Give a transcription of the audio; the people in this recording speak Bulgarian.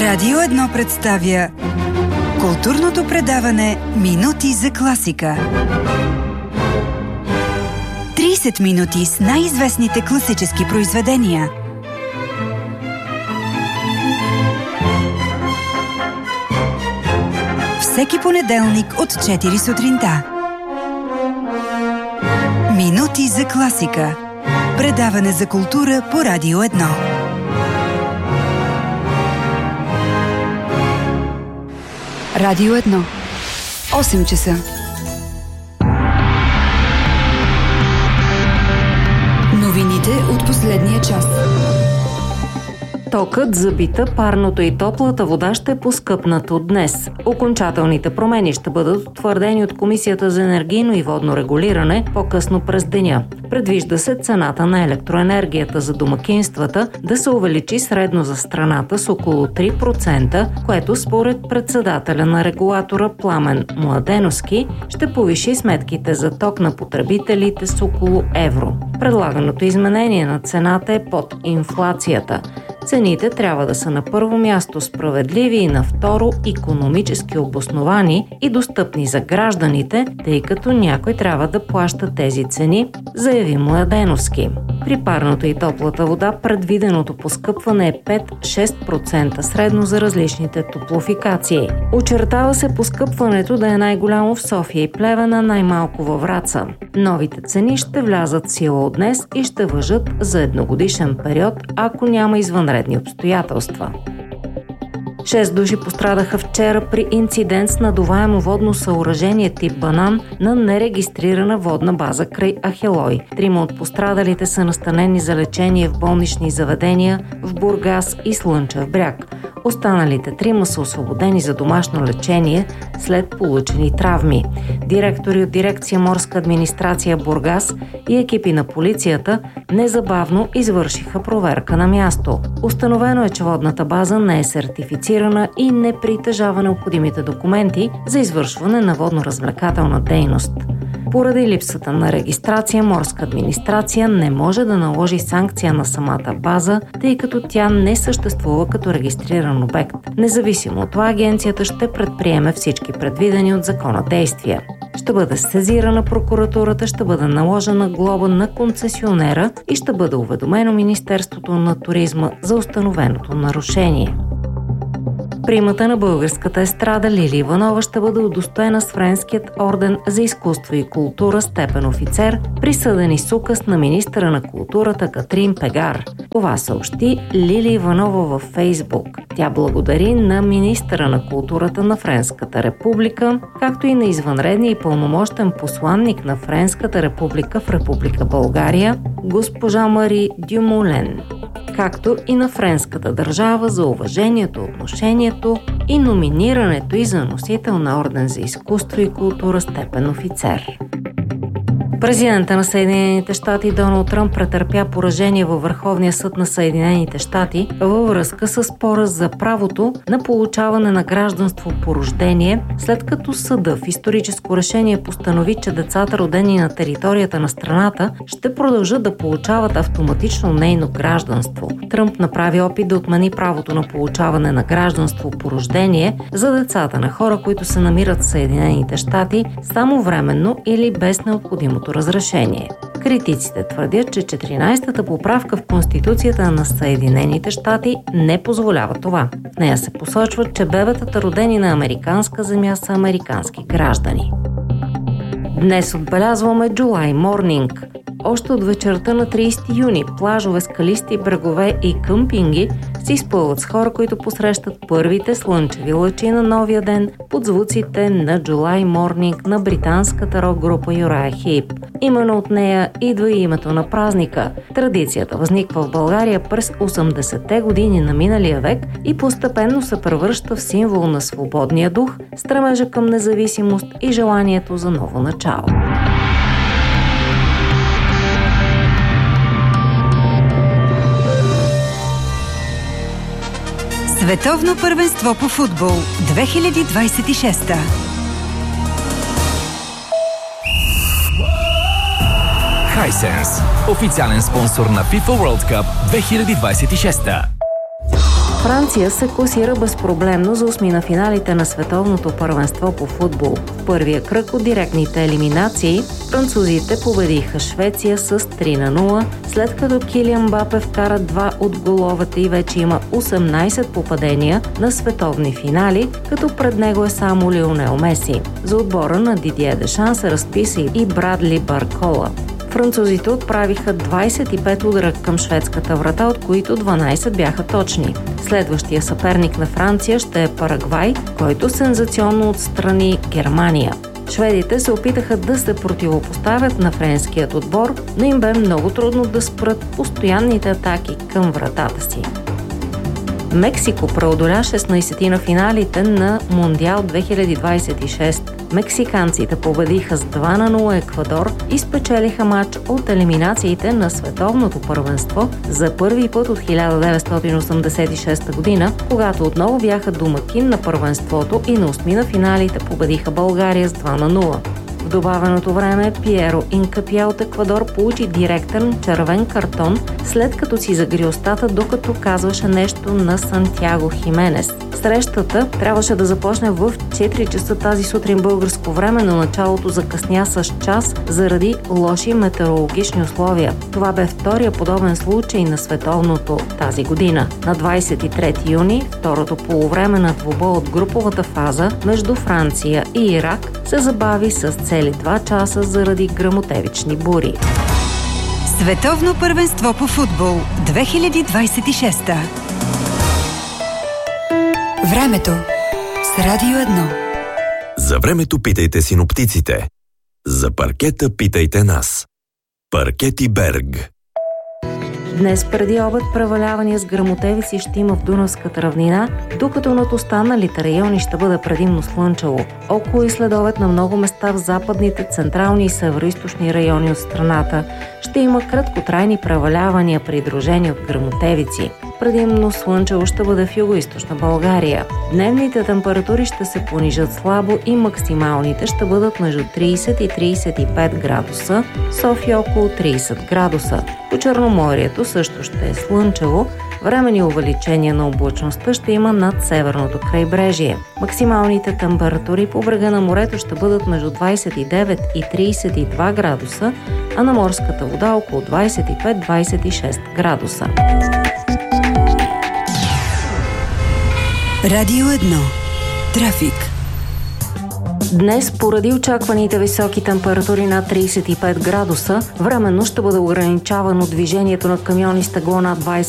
Радио 1 представя културното предаване Минути за класика. 30 минути с най-известните класически произведения. Всеки понеделник от 4 сутринта. Минути за класика. Предаване за култура по Радио 1. Радио 1. 8 часа. Новините от последния час. Токът за бита, парното и топлата вода ще поскъпнат от днес. Окончателните промени ще бъдат утвърдени от Комисията за енергийно и водно регулиране по-късно през деня. Предвижда се цената на електроенергията за домакинствата да се увеличи средно за страната с около 3%, което според председателя на регулатора Пламен Младеновски ще повиши сметките за ток на потребителите с около евро. Предлаганото изменение на цената е под инфлацията. Цените трябва да са на първо място справедливи и на второ икономически обосновани и достъпни за гражданите, тъй като някой трябва да плаща тези цени, заяви Младеновски. При парното и топлата вода предвиденото поскъпване е 5-6% средно за различните топлофикации. Очертава се поскъпването да е най-голямо в София и Плевен, а най-малко във Враца. Новите цени ще влязат в сила от днес и ще важат за едногодишен период, ако няма извънредни обстоятелства. 6 души пострадаха вчера при инцидент с надуваемо водно съоръжение тип банан на нерегистрирана водна база край Ахелой. 3 от пострадалите са настанени за лечение в болнични заведения в Бургас и Слънчев бряг. Останалите 3 са освободени за домашно лечение след получени травми. Директори от дирекция Морска администрация Бургас и екипи на полицията незабавно извършиха проверка на място. Установено е, че водната база не е сертифицирана и не притежава необходимите документи за извършване на водно-развлекателна дейност. Поради липсата на регистрация, Морска администрация не може да наложи санкция на самата база, тъй като тя не съществува като регистриран обект. Независимо от това, агенцията ще предприеме всички предвидени от закона действия. Ще бъде сезирана прокуратурата, ще бъде наложена глоба на концесионера и ще бъде уведомено Министерството на туризма за установеното нарушение. Примата на българската естрада Лили Иванова ще бъде удостоена с Френският орден за изкуство и култура степен офицер, присъден с указ на министъра на културата Катрин Пегар. Това съобщи Лили Иванова във Фейсбук. Тя благодари на министъра на културата на Френската република, както и на извънредния и пълномощен посланник на Френската република в Република България, госпожа Мари Дюмолен, както и на френската държава за уважението, отношението и номинирането й за носител на орден за изкуство и култура степен офицер. Президентът на Съединените щати Доналд Тръмп претърпя поражение във Върховния съд на Съединените щати във връзка с спора за правото на получаване на гражданство по рождение, след като съда в историческо решение постанови, че децата, родени на територията на страната, ще продължат да получават автоматично нейно гражданство. Тръмп направи опит да отмени правото на получаване на гражданство по рождение за децата на хора, които се намират в Съединените щати само временно или без необходимото разрешение. Критиците твърдят, че 14-та поправка в Конституцията на Съединените щати не позволява това. В нея се посочва, че бебетата, родени на американска земя, са американски граждани. Днес отбелязваме July Morning. Още от вечерта на 30 юни плажове, скалисти брегове и къмпинги се изпълват с хора, които посрещат първите слънчеви лъчи на новия ден под звуците на July Morning на британската рок-група Uriah Heep. Именно от нея идва и името на празника. Традицията възниква в България през 80-те години на миналия век и постепенно се превръща в символ на свободния дух, стремежа към независимост и желанието за ново начало. Световно първенство по футбол 2026. Hisense, официален спонсор на FIFA World Cup 2026. Франция се класира безпроблемно за осминафиналите на световното първенство по футбол. В първия кръг от директните елиминации французите победиха Швеция с 3-0, след като Килиан Мбапе вкара 2 от головете и вече има 18 попадения на световни финали, като пред него е само Лионел Меси. За отбора на Дидие Дешан се разписа и Брадли Баркола. Французите отправиха 25 удара към шведската врата, от които 12 бяха точни. Следващия съперник на Франция ще е Парагвай, който сензационно отстрани Германия. Шведите се опитаха да се противопоставят на френският отбор, но им бе много трудно да спрат постоянните атаки към вратата си. Мексико преодоля 16 на финалите на Мондиал 2026. Мексиканците победиха с 2-0 Еквадор и спечелиха матч от елиминациите на световното първенство за първи път от 1986 година, когато отново бяха домакин на първенството и на осмина финалите победиха България с 2-0. В добавеното време Пиеро Инкапия от Еквадор получи директен червен картон, след като си загри устата, докато казваше нещо на Сантьяго Хименес. Срещата трябваше да започне в 4 часа тази сутрин българско време, но началото закъсня с час заради лоши метеорологични условия. Това бе втория подобен случай на световното тази година. На 23 юни, второто полувреме на двубой от груповата фаза между Франция и Ирак се забави с цели 2 часа заради гръмотевични бури. Световно първенство по футбол 2026. Времето с Радио 1. За времето питайте синоптиците. За паркета питайте нас. Паркети Берг. Днес преди обед превалявания с гръмотевици ще има в Дунавската равнина, докато над останалите райони ще бъде предимно слънчево. Около и следобед на много места в западните, централни и североизточни райони от страната ще има краткотрайни превалявания, придружени от гръмотевици. Предимно слънчево ще бъде в югоизточна България. Дневните температури ще се понижат слабо и максималните ще бъдат между 30 и 35 градуса, София около 30 градуса. По Черноморието също ще е слънчево, временни увеличения на облачността ще има над северното крайбрежие. Максималните температури по брега на морето ще бъдат между 29 и 32 градуса, а на морската вода около 25-26 градуса. Радио 1. Трафик. Днес, поради очакваните високи температури над 35 градуса, временно ще бъде ограничавано движението на камиони с тегло над 20